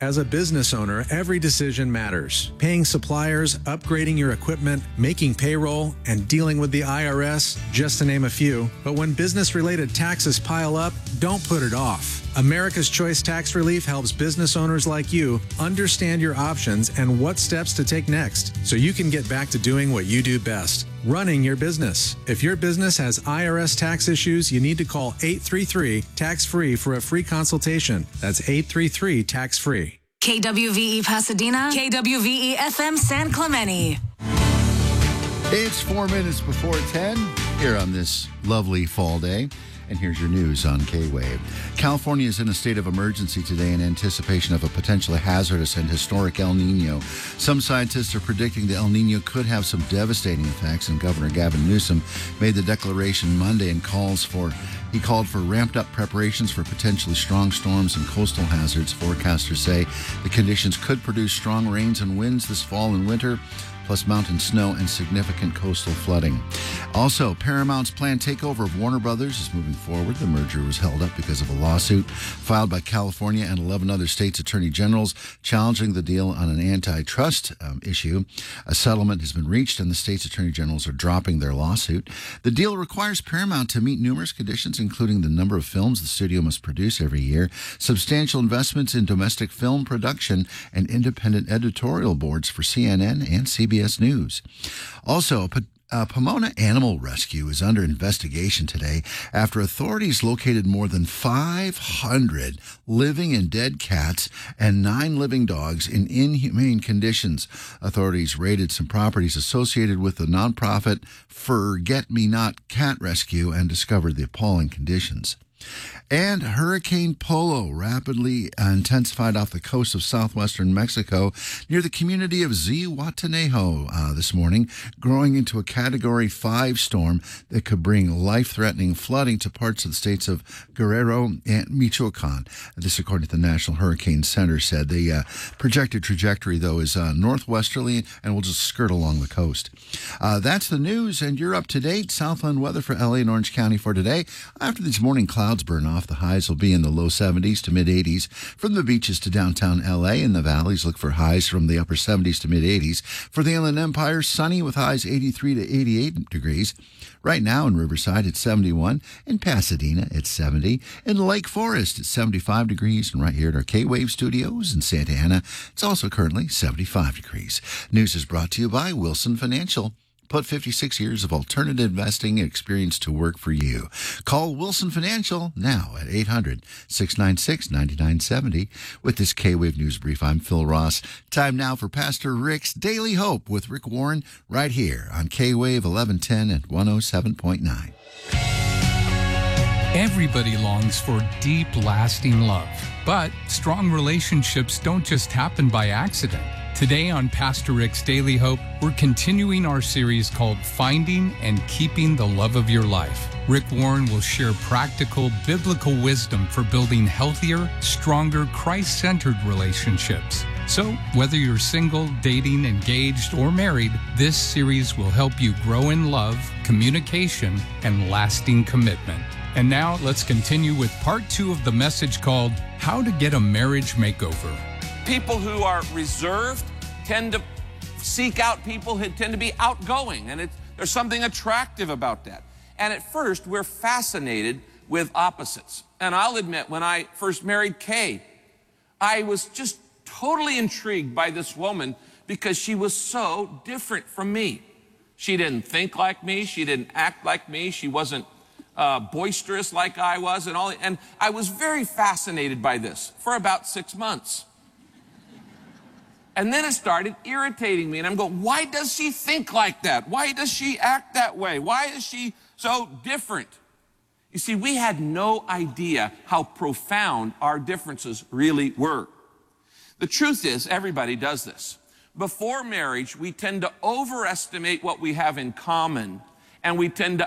As a business owner, every decision matters. Paying suppliers, upgrading your equipment, making payroll, and dealing with the IRS, just to name a few. But when business-related taxes pile up, don't put it off. America's Choice Tax Relief helps business owners like you understand your options and what steps to take next, so you can get back to doing what you do best, running your business. If your business has IRS tax issues, you need to call 833-TAX-FREE for a free consultation. That's 833-TAX-FREE. KWVE Pasadena, KWVE FM San Clemente. It's 4 minutes before 10 here on this lovely fall day. And here's your news on K-Wave. California is in a state of emergency today in anticipation of a potentially hazardous and historic El Nino. Some scientists are predicting the El Nino could have some devastating effects, and Governor Gavin Newsom made the declaration Monday and he called for ramped up preparations for potentially strong storms and coastal hazards. Forecasters say the conditions could produce strong rains and winds this fall and winter, plus mountain snow and significant coastal flooding. Also, Paramount's planned takeover of Warner Brothers is moving forward. The merger was held up because of a lawsuit filed by California and 11 other states' attorney generals challenging the deal on an antitrust issue. A settlement has been reached, and the states' attorney generals are dropping their lawsuit. The deal requires Paramount to meet numerous conditions, including the number of films the studio must produce every year, substantial investments in domestic film production, and independent editorial boards for CNN and CBS News. Also, Pomona Animal Rescue is under investigation today after authorities located more than 500 living and dead cats and 9 living dogs in inhumane conditions. Authorities raided some properties associated with the nonprofit Forget Me Not Cat Rescue and discovered the appalling conditions. And Hurricane Polo rapidly intensified off the coast of southwestern Mexico near the community of Zihuatanejo this morning, growing into a Category 5 storm that could bring life-threatening flooding to parts of the states of Guerrero and Michoacan. This, according to the National Hurricane Center, said the projected trajectory, though, is northwesterly and will just skirt along the coast. That's the news, and you're up to date. Southland weather for LA and Orange County for today. After these morning clouds burn off, the highs will be in the low 70s to mid 80s. From the beaches to downtown LA and the valleys, look for highs from the upper 70s to mid 80s. For the Inland Empire, sunny with highs 83 to 88 degrees. Right now in Riverside, it's 71. In Pasadena, it's 70. In Lake Forest, it's 75 degrees. And right here at our K-Wave studios in Santa Ana, it's also currently 75 degrees. News is brought to you by Wilson Financial. Put 56 years of alternative investing experience to work for you. Call Wilson Financial now at 800-696-9970. With this K-Wave News Brief, I'm Phil Ross. Time now for Pastor Rick's Daily Hope with Rick Warren right here on K-Wave 1110 and 107.9. Everybody longs for deep, lasting love. But strong relationships don't just happen by accident. Today on Pastor Rick's Daily Hope, we're continuing our series called Finding and Keeping the Love of Your Life. Rick Warren will share practical biblical wisdom for building healthier, stronger, Christ-centered relationships. So, whether you're single, dating, engaged, or married, this series will help you grow in love, communication, and lasting commitment. And now, let's continue with part 2 of the message called How to Get a Marriage Makeover. People who are reserved tend to seek out people who tend to be outgoing, and there's something attractive about that. And at first, we're fascinated with opposites. And I'll admit, when I first married Kay, I was just totally intrigued by this woman because she was so different from me. She didn't think like me. She didn't act like me. She wasn't boisterous like I was, and I was very fascinated by this for about 6 months. And then it started irritating me, and I'm going, why does she think like that? Why does she act that way? Why is she so different? You see, we had no idea how profound our differences really were. The truth is, everybody does this. Before marriage, we tend to overestimate what we have in common, and we tend to